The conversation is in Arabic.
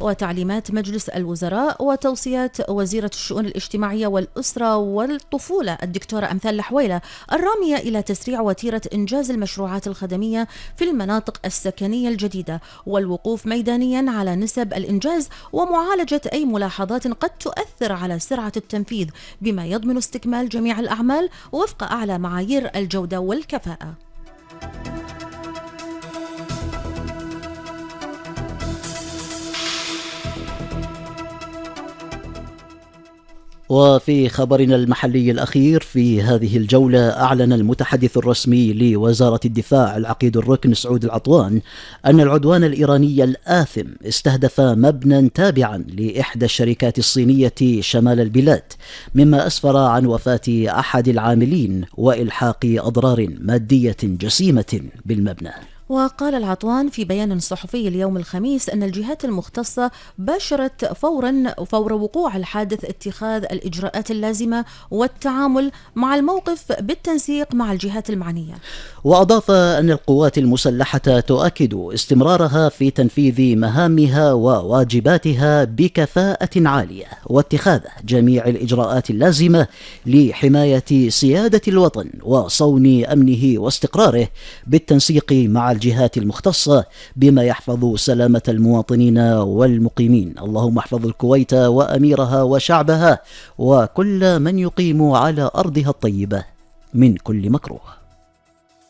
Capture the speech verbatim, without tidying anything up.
وتعليمات مجلس الوزراء وتوصيات وزيرة الشؤون الاجتماعية والأسرة والطفولة الدكتورة أمثال الحويلة الرامية إلى تسريع وتيرة إنجاز المشروعات الخدمية في المناطق السكنية الجديدة، والوقوف ميدانيا على نسب الإنجاز ومعالجة أي ملاحظات قد تؤثر على سرعة التنفيذ، بما يضمن استكمال جميع الأعمال وفق أعلى معايير الجودة والكفاءة. وفي خبرنا المحلي الأخير في هذه الجولة، أعلن المتحدث الرسمي لوزارة الدفاع العقيد الركن سعود العطوان أن العدوان الإيراني الآثم استهدف مبنى تابعا لإحدى الشركات الصينية شمال البلاد، مما أسفر عن وفاة أحد العاملين وإلحاق أضرار مادية جسيمة بالمبنى. وقال العطوان في بيان صحفي اليوم الخميس أن الجهات المختصة باشرت فورا فور وقوع الحادث اتخاذ الإجراءات اللازمة والتعامل مع الموقف بالتنسيق مع الجهات المعنية. وأضاف أن القوات المسلحة تؤكد استمرارها في تنفيذ مهامها وواجباتها بكفاءة عالية واتخاذ جميع الإجراءات اللازمة لحماية سيادة الوطن وصون أمنه واستقراره بالتنسيق مع الجهات المختصة بما يحفظ سلامة المواطنين والمقيمين. اللهم احفظ الكويت وأميرها وشعبها وكل من يقيم على أرضها الطيبة من كل مكروه.